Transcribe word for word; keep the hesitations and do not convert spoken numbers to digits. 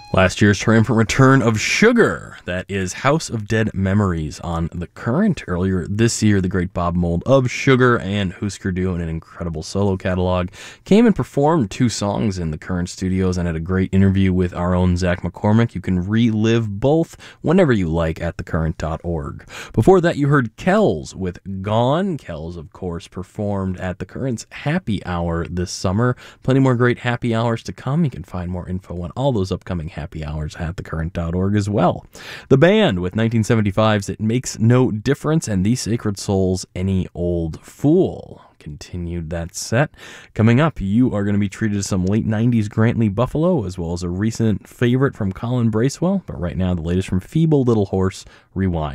Last year's triumphant return of Sugar, that is House of Dead Memories on The Current. Earlier this year, the great Bob Mould of Sugar and Husker Du, in an incredible solo catalog, came and performed two songs in The Current studios and had a great interview with our own Zach McCormick. You can relive both whenever you like at the current dot org. Before that, you heard Kells with Gone. Kells, of course, performed at The Current's Happy Hour this summer. Plenty more great happy hours to come. You can find more info on all those upcoming happy hours at the current dot org as well. The Band with nineteen seventy-five's It Makes No Difference and The Sacred Souls' Any Old Fool continued that set. Coming up, you are going to be treated to some late nineties Grant Lee Buffalo, as well as a recent favorite from Colin Bracewell. But right now, the latest from Feeble Little Horse, Rewind.